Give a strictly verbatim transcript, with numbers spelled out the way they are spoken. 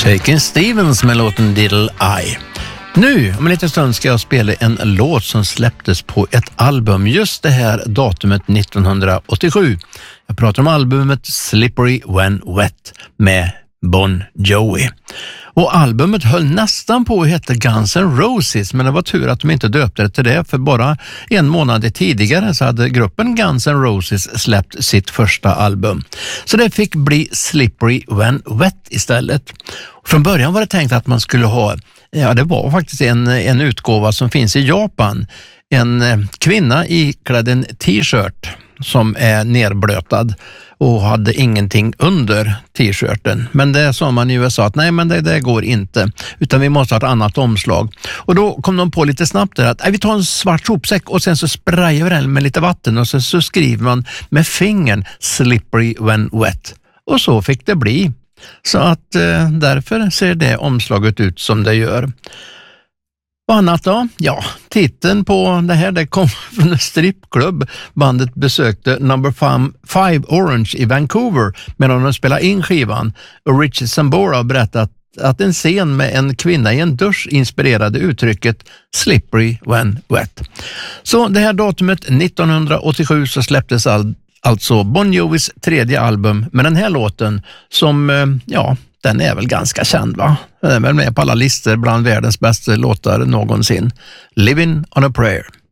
Shakin' Stevens med låten Diddle Eye. Nu, om en liten stund ska jag spela en låt som släpptes på ett album just det här datumet nittonhundraåttiosju. Jag pratar om albumet Slippery When Wet med Bon Jovi. Och albumet höll nästan på att heta Guns N' Roses, men det var tur att de inte döpte det till det, för bara en månad tidigare så hade gruppen Guns N' Roses släppt sitt första album. Så det fick bli Slippery When Wet istället. Från början var det tänkt att man skulle ha, ja det var faktiskt en, en utgåva som finns i Japan. En kvinna iklädd en t-shirt som är nerblötad och hade ingenting under t-shirten. Men det sa man i U S A att nej, men det, det går inte, utan vi måste ha ett annat omslag. Och då kom de på lite snabbt där att nej, vi tar en svart sopsäck och sen så sprayar vi den med lite vatten och sen så skriver man med fingern Slippery When Wet. Och så fick det bli. Så att eh, därför ser det omslaget ut som det gör. Vad annat då? Ja, titeln på det här det kom från en strippklubb. Bandet besökte Number Five Orange i Vancouver medan de spelade in skivan. Och Richard Sambora har berättat att en scen med en kvinna i en dusch inspirerade uttrycket Slippery When Wet. Så det här datumet nittonhundraåttiosju så släpptes all, alltså Bon Jovis tredje album med den här låten som, ja, den är väl ganska känd, va? Den är väl med på alla listor bland världens bästa låtar någonsin. Living on a Prayer.